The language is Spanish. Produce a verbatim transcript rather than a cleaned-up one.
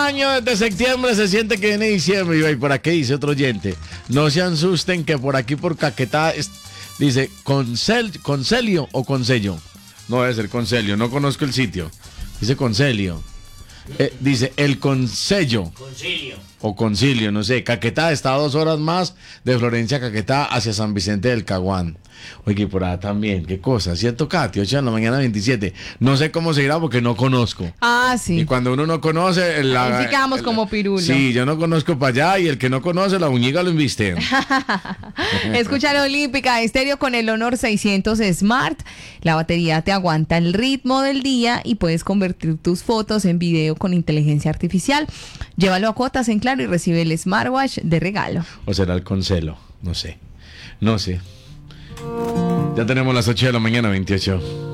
año desde septiembre, se siente que viene diciembre. Y por aquí dice otro oyente, no se asusten que por aquí por Caquetá es, dice Concel, Concelio o Consello. No debe ser Concelio, no conozco el sitio. Dice Concelio. Eh, dice el Consello. Concilio. O Concilio, no sé. Caquetá está a dos horas más de Florencia a Caquetá hacia San Vicente del Caguán. Oye, por allá también, qué cosa, ¿cierto, Katy? ocho de la mañana, veintisiete. No sé cómo se irá porque no conozco. Ah, sí. Y cuando uno no conoce... La, Ahí sí quedamos el, como pirulo. Sí, yo no conozco para allá y el que no conoce, la uñiga lo inviste. Escucha la Olímpica Estéreo con el Honor seiscientos Smart. La batería te aguanta el ritmo del día y puedes convertir tus fotos en video con inteligencia artificial. Llévalo a cuotas en Claro y recibe el smartwatch de regalo. O será el Concelo, no sé. No sé. Ya tenemos las ocho de la mañana, veintiocho.